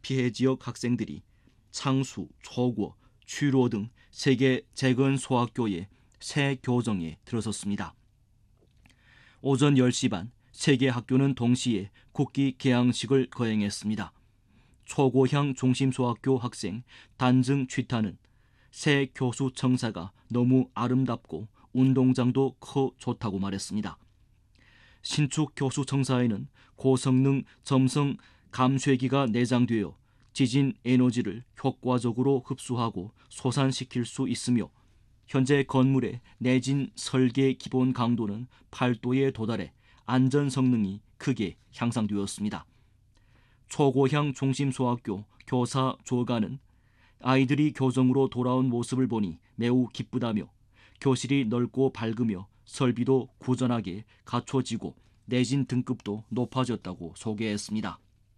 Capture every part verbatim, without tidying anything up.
피해 지역 학생들이 창수, 초고, 취로 등 세 개 재건 소학교의 새 교정에 들어섰습니다. 오전 열 시 반 세 개 학교는 동시에 국기 개항식을 거행했습니다. 초고향 중심소학교 학생 단증 취타는 새 교수 청사가 너무 아름답고 운동장도 커 좋다고 말했습니다. 신축 교수 청사에는 고성능 점성 감쇄기가 내장되어 지진 에너지를 효과적으로 흡수하고 솟아시킬 수 있으며 현재 건물의 내진 설계 기본 강도는 팔 도에 도달해 안전 성능이 크게 향상되었습니다. 초고향 중심소학교 교사 조가는 아이들이 교정으로 돌아온 모습을 보니 매우 기쁘다며 교실이 넓고 밝으며 설비도 구전하게 갖춰지고 내진 등급도 높아졌다고 소개했습니다.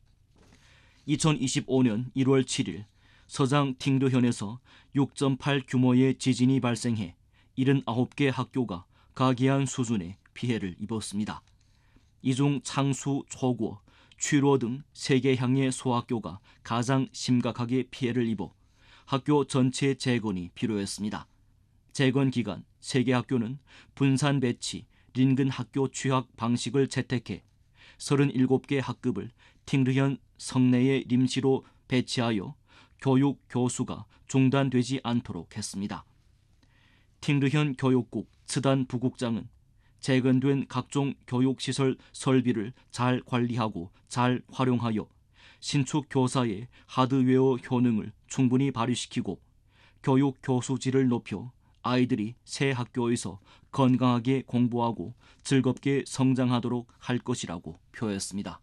이천이십오 년 일월 칠일 서장 팅드현에서 육 점 팔 규모의 지진이 발생해 칠십구 개 학교가 가계한 수준의 피해를 입었습니다. 이 중 창수, 초고, 취로 등 세 개 향의 소학교가 가장 심각하게 피해를 입어 학교 전체 재건이 필요했습니다. 재건 기간 세 개 학교는 분산 배치, 인근 학교 취학 방식을 채택해 서른일곱 개 학급을 팅르현 성내에臨시로 배치하여 교육 교수가 중단되지 않도록 했습니다. 팅르현 교육국 츠단 부국장은 재건된 각종 교육시설 설비를 잘 관리하고 잘 활용하여 신축 교사의 하드웨어 효능을 충분히 발휘시키고 교육 교수질을 높여 아이들이 새 학교에서 건강하게 공부하고 즐겁게 성장하도록 할 것이라고 표했습니다.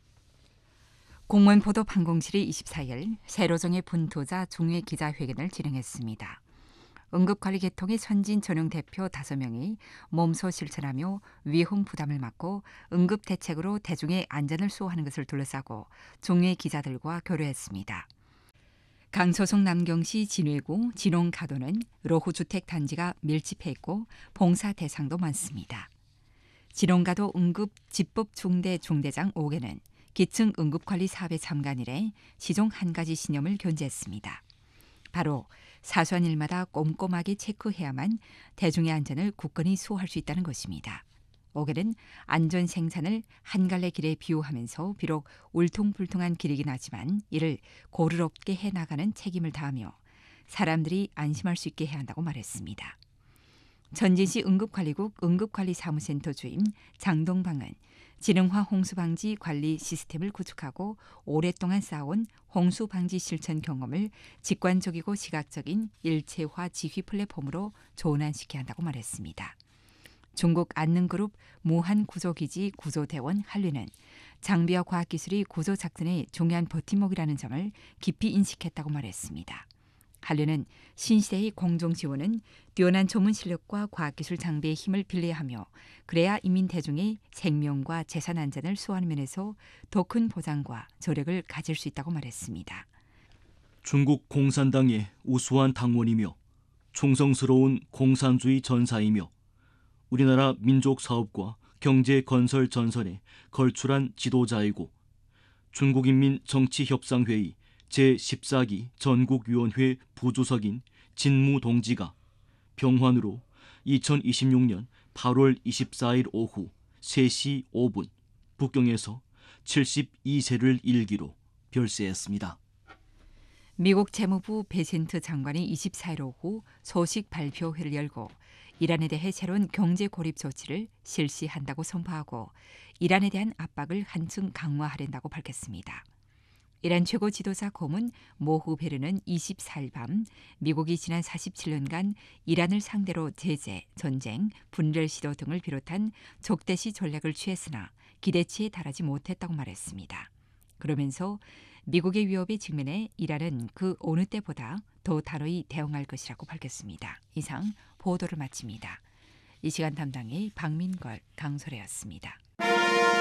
공무원 보도 방공실이 이십사일 세로정의 분투자 종회 기자회견을 진행했습니다. 응급관리 계통의 선진 전용 대표 다섯 명이 몸소 실천하며 위험 부담을 막고 응급 대책으로 대중의 안전을 수호하는 것을 둘러싸고 종회 기자들과 교류했습니다. 강서성 남경시 진회구 진홍가도는 로후주택 단지가 밀집해 있고 봉사 대상도 많습니다. 진홍가도 응급 집법 중대 중대장 오 개는 기층 응급관리 사업에 참가한 이래 시종 한 가지 신념을 견지했습니다. 바로 사소한 일마다 꼼꼼하게 체크해야만 대중의 안전을 굳건히 수호할 수 있다는 것입니다. 오 개는 안전 생산을 한 갈래 길에 비유하면서 비록 울퉁불퉁한 길이긴 하지만 이를 고르롭게 해나가는 책임을 다하며 사람들이 안심할 수 있게 해야 한다고 말했습니다. 전진시 응급관리국 응급관리사무센터 주임 장동방은 지능화 홍수방지 관리 시스템을 구축하고 오랫동안 쌓아온 홍수방지 실천 경험을 직관적이고 시각적인 일체화 지휘 플랫폼으로 조언시켜야 한다고 말했습니다. 중국 안능그룹 무한구조기지 구조대원 한류는 장비와 과학기술이 구조작전의 중요한 버팀목이라는 점을 깊이 인식했다고 말했습니다. 한류는 신시대의 공정지원은 뛰어난 전문 실력과 과학기술 장비의 힘을 빌려야 하며 그래야 인민 대중의 생명과 재산 안전을 수호하는 면에서 더 큰 보장과 저력을 가질 수 있다고 말했습니다. 중국 공산당의 우수한 당원이며 충성스러운 공산주의 전사이며 우리나라 민족사업과 경제건설 전선에 걸출한 지도자이고 중국인민정치협상회의 제십사 기 전국위원회 부주석인 진무 동지가 병환으로 이천이십육 년 팔월 이십사일 오후 세 시 오 분 북경에서 칠십이 세를 일기로 별세했습니다. 미국 재무부 베센트 장관이 이십사일 오후 소식 발표회를 열고 이란에 대해 새로운 경제 고립 조치를 실시한다고 선포하고 이란에 대한 압박을 한층 강화하려고 밝혔습니다. 이란 최고 지도자 고문 모흐베르는 이십사일 밤 미국이 지난 사십칠 년간 이란을 상대로 제재, 전쟁, 분열 시도 등을 비롯한 적대시 전략을 취했으나 기대치에 달하지 못했다고 말했습니다. 그러면서 미국의 위협에 직면해 이란은 그 어느 때보다 더 단호히 대응할 것이라고 밝혔습니다. 이상 보도를 마칩니다. 이 시간 담당의 박민걸, 강소래였습니다.